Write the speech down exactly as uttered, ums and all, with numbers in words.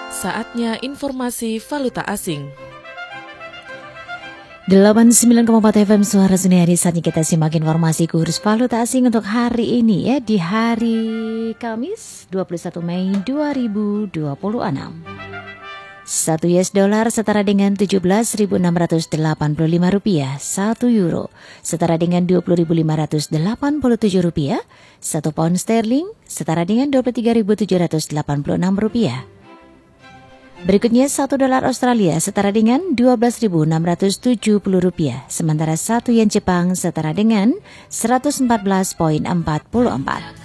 Saatnya informasi valuta asing. delapan puluh sembilan koma empat F M Suara Seni. Saatnya kita simak informasi kurs valuta asing untuk hari ini ya, di hari Kamis dua puluh satu Mei dua ribu dua puluh enam. Satu U S dollar setara dengan tujuh belas ribu enam ratus delapan puluh lima rupiah. Satu euro setara dengan dua puluh ribu lima ratus delapan puluh tujuh rupiah. Satu pound sterling setara dengan dua puluh tiga ribu tujuh ratus delapan puluh enam rupiah. Berikutnya satu dolar Australia setara dengan dua belas ribu enam ratus tujuh puluh rupiah. Sementara satu yen Jepang setara dengan seratus empat belas koma empat empat.